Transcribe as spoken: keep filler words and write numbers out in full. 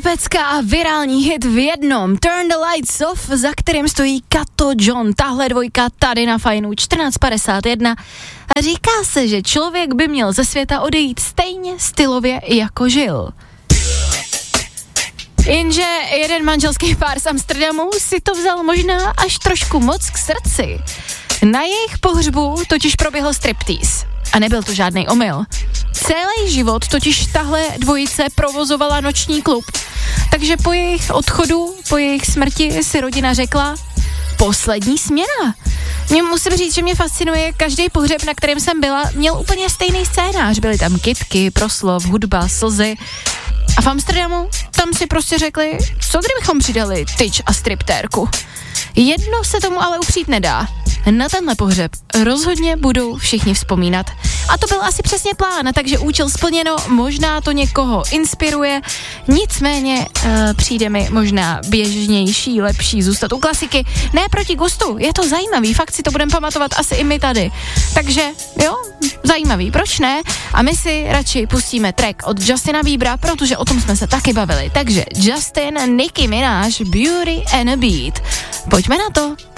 pecka a virální hit v jednom. Turn the Lights Off, za kterým stojí Kato John. Tahle dvojka tady na Fajnu čtrnáct padesát jedna. A říká se, že člověk by měl ze světa odejít stejně stylově, jako žil. Jenže jeden manželský pár z Amsterdamu si to vzal možná až trošku moc k srdci. Na jejich pohřbu totiž proběhl striptease. A nebyl to žádný omyl. Celý život totiž tahle dvojice provozovala noční klub. Takže po jejich odchodu, po jejich smrti si rodina řekla poslední směna. Mě musím říct, že mě fascinuje, každý pohřeb, na kterém jsem byla, měl úplně stejný scénář. Byly tam kytky, proslov, hudba, slzy. A v Amsterdamu tam si prostě řekli, co kdybychom přidali tyč a striptérku. Jedno se tomu ale upřít nedá. Na tenhle pohřeb rozhodně budou všichni vzpomínat. A to byl asi přesně plán, takže účel splněno, možná to někoho inspiruje, nicméně uh, přijde mi možná běžnější, lepší zůstat u klasiky. Ne proti gustu, je to zajímavý, fakt si to budeme pamatovat asi i my tady. Takže jo, zajímavý, proč ne? A my si radši pustíme track od Justina Biebera, protože o tom jsme se taky bavili. Takže Justin, Nicki Minaj, Beauty and a Beat. Pojďme na to.